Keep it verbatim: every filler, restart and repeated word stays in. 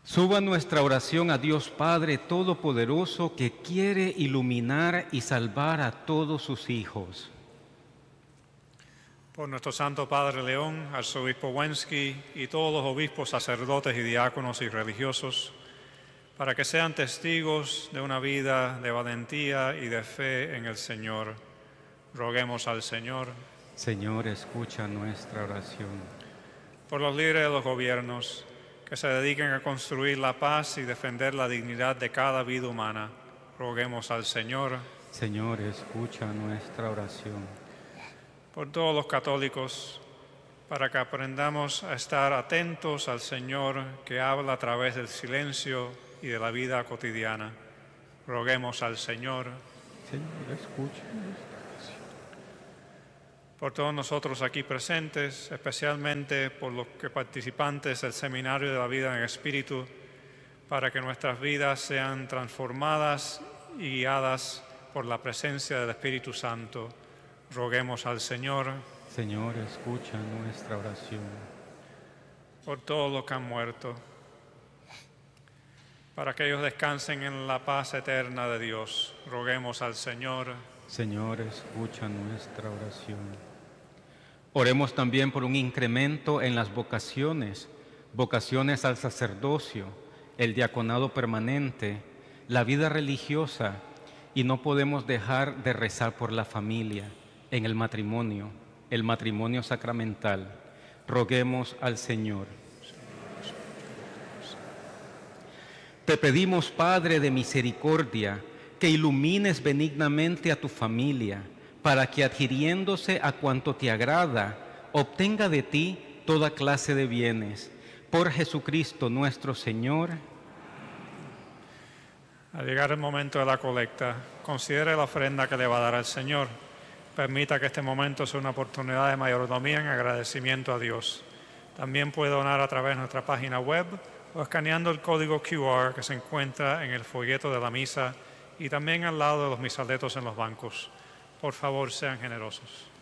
Suba nuestra oración a Dios Padre Todopoderoso, que quiere iluminar y salvar a todos sus hijos. Por nuestro Santo Padre León, Arzobispo Wensky y todos los obispos, sacerdotes y diáconos y religiosos, para que sean testigos de una vida de valentía y de fe en el Señor. Roguemos al Señor. Señor, escucha nuestra oración. Por los líderes de los gobiernos, que se dediquen a construir la paz y defender la dignidad de cada vida humana. Roguemos al Señor. Señor, escucha nuestra oración. Por todos los católicos, para que aprendamos a estar atentos al Señor que habla a través del silencio y de la vida cotidiana. Roguemos al Señor. Señor, escucha nuestra oración. Por todos nosotros aquí presentes, especialmente por los que participantes del Seminario de la Vida en el Espíritu, para que nuestras vidas sean transformadas y guiadas por la presencia del Espíritu Santo. Roguemos al Señor. Señor, escucha nuestra oración. Por todos los que han muerto, para que ellos descansen en la paz eterna de Dios. Roguemos al Señor. Señor, escucha nuestra oración. Oremos también por un incremento en las vocaciones, vocaciones al sacerdocio, el diaconado permanente, la vida religiosa, y no podemos dejar de rezar por la familia, en el matrimonio, el matrimonio sacramental. Roguemos al Señor. Te pedimos, Padre de misericordia, que ilumines benignamente a tu familia, para que adhiriéndose a cuanto te agrada, obtenga de ti toda clase de bienes. Por Jesucristo nuestro Señor. Al llegar el momento de la colecta, considere la ofrenda que le va a dar al Señor. Permita que este momento sea una oportunidad de mayordomía en agradecimiento a Dios. También puede donar a través de nuestra página web o escaneando el código Q R que se encuentra en el folleto de la misa y también al lado de los misaletos en los bancos. Por favor, sean generosos.